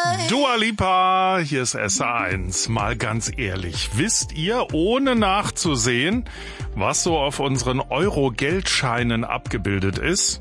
Dua Lipa, hier ist SA1. Mal ganz ehrlich, wisst ihr, ohne nachzusehen, was so auf unseren Euro-Geldscheinen abgebildet ist?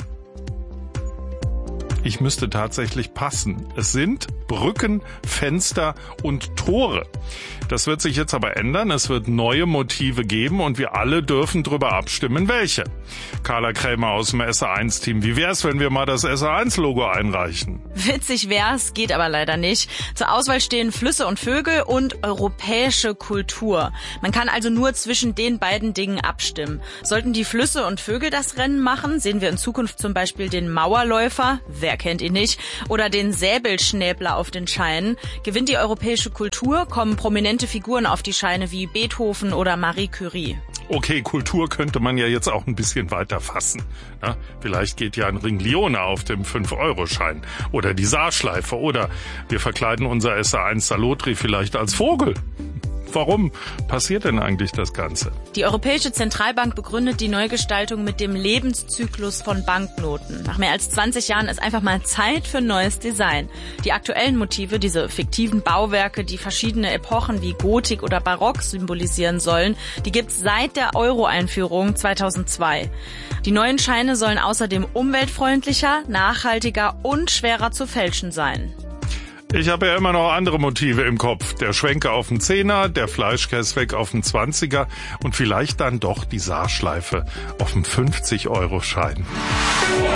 Ich müsste tatsächlich passen. Es sind Brücken, Fenster und Tore. Das wird sich jetzt aber ändern. Es wird neue Motive geben und wir alle dürfen drüber abstimmen, welche. Carla Krämer aus dem SA1-Team. Wie wär's, wenn wir mal das SA1-Logo einreichen? Witzig wär's, geht aber leider nicht. Zur Auswahl stehen Flüsse und Vögel und europäische Kultur. Man kann also nur zwischen den beiden Dingen abstimmen. Sollten die Flüsse und Vögel das Rennen machen, sehen wir in Zukunft zum Beispiel den Mauerläufer, wer kennt ihn nicht, oder den Säbelschnäbler auf den Scheinen. Gewinnt die europäische Kultur, kommen prominente Figuren auf die Scheine wie Beethoven oder Marie Curie. Okay, Kultur könnte man ja jetzt auch ein bisschen weiter fassen. Na, vielleicht geht ja ein Ringlione auf dem 5-Euro-Schein oder die Saarschleife oder wir verkleiden unser SA1 Salotri vielleicht als Vogel. Warum passiert denn eigentlich das Ganze? Die Europäische Zentralbank begründet die Neugestaltung mit dem Lebenszyklus von Banknoten. Nach mehr als 20 Jahren ist einfach mal Zeit für neues Design. Die aktuellen Motive, diese fiktiven Bauwerke, die verschiedene Epochen wie Gotik oder Barock symbolisieren sollen, die gibt's seit der Euro-Einführung 2002. Die neuen Scheine sollen außerdem umweltfreundlicher, nachhaltiger und schwerer zu fälschen sein. Ich habe ja immer noch andere Motive im Kopf. Der Schwenker auf den 10er, der Fleischkäse weg auf den 20er und vielleicht dann doch die Saarschleife auf dem 50-Euro-Schein.